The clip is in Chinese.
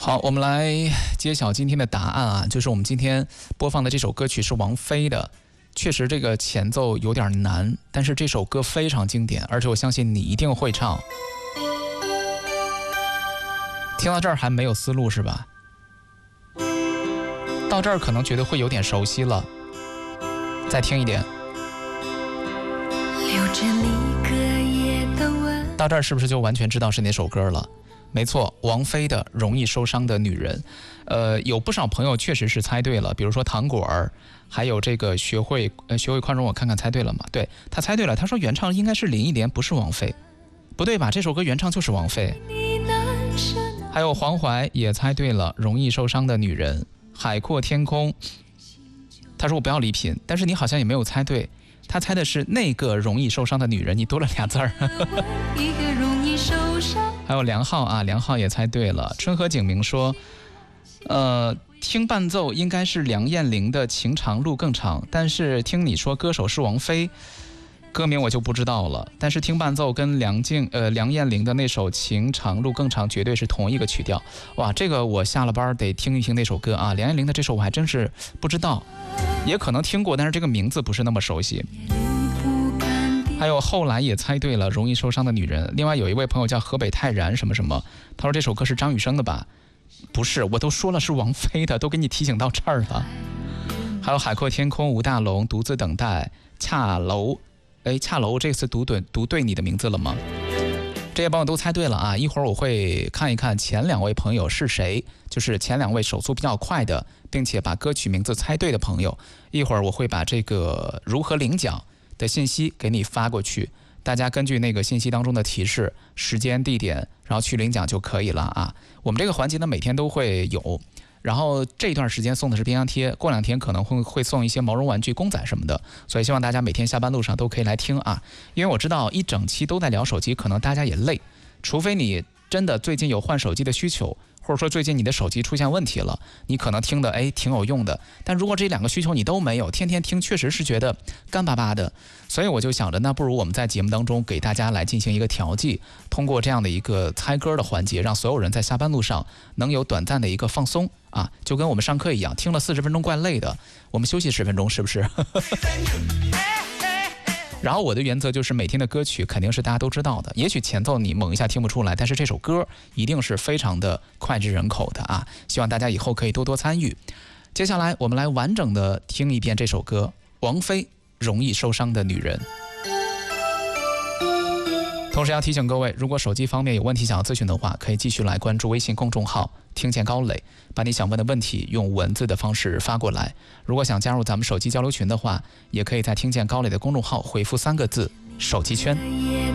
好，我们来揭晓今天的答案啊，就是我们今天播放的这首歌曲是王菲的。确实这个前奏有点难，但是这首歌非常经典，而且我相信你一定会唱。听到这儿还没有思路是吧？到这儿可能觉得会有点熟悉了，再听一点。 留着你隔夜的吻， 到这儿是不是就完全知道是哪首歌了？没错，王菲的《容易受伤的女人》。有不少朋友确实是猜对了，比如说糖果儿，还有这个学会宽容，我看看猜对了吗？对，他猜对了，他说原唱应该是林忆莲，不是王菲。不对吧？这首歌原唱就是王菲。还有黄淮也猜对了，《容易受伤的女人》。海阔天空，他说我不要礼品，但是你好像也没有猜对，他猜的是那个容易受伤的女人，你多了俩字儿。 一个容易受伤。 还有梁浩啊，梁浩也猜对了。春和景明说，听伴奏应该是梁艳玲的《情长路更长》，但是听你说歌手是王菲，歌名我就不知道了。但是听伴奏跟梁艳玲的那首《情长路更长》绝对是同一个曲调。哇，这个我下了班得听一听那首歌啊。梁艳玲的这首我还真是不知道，也可能听过，但是这个名字不是那么熟悉。还有后来也猜对了，容易受伤的女人。另外有一位朋友叫河北泰然什么什么，他说这首歌是张雨生的吧？不是，我都说了是王菲的，都给你提醒到这儿了。还有海阔天空，吴大龙，独自等待，恰楼，恰楼这次读对你的名字了吗？这些朋友都猜对了啊！一会儿我会看一看前两位朋友是谁，就是前两位手速比较快的，并且把歌曲名字猜对的朋友。一会儿我会把这个如何领奖的信息给你发过去，大家根据那个信息当中的提示，时间、地点，然后去领奖就可以了啊。我们这个环节呢，每天都会有，然后这段时间送的是冰箱贴，过2天可能会送一些毛绒玩具、公仔什么的，所以希望大家每天下班路上都可以来听啊。因为我知道一整期都在聊手机，可能大家也累，除非你真的最近有换手机的需求，或者说最近你的手机出现问题了，你可能听的挺有用的。但如果这两个需求你都没有，天天听确实是觉得干巴巴的。所以我就想着，那不如我们在节目当中给大家来进行一个调剂，通过这样的一个猜歌的环节，让所有人在下班路上能有短暂的一个放松啊，就跟我们上课一样，听了40分钟怪累的，我们休息10分钟，是不是？然后我的原则就是每天的歌曲肯定是大家都知道的，也许前奏你猛一下听不出来，但是这首歌一定是非常的脍炙人口的啊！希望大家以后可以多多参与。接下来我们来完整的听一遍这首歌，王菲《容易受伤的女人》。同时要提醒各位，如果手机方面有问题想要咨询的话，可以继续来关注微信公众号听见高磊，把你想问的问题用文字的方式发过来。如果想加入咱们手机交流群的话，也可以在听见高磊的公众号回复3个字手机圈。